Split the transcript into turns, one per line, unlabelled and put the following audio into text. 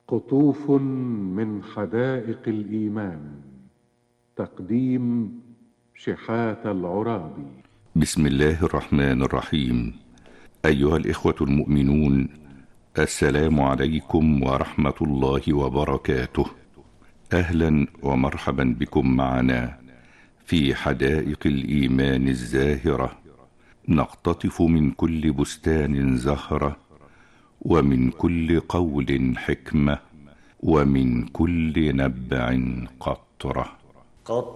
قطوف من حدائق الإيمان. تقديم شحاتة العرابي.
بسم الله الرحمن الرحيم. أيها الإخوة المؤمنون، السلام عليكم ورحمة الله وبركاته. أهلا ومرحبا بكم معنا في حدائق الإيمان الزاهرة، نقتطف من كل بستان زهرة، ومن كل قول حكمة، ومن كل نبع قطرة.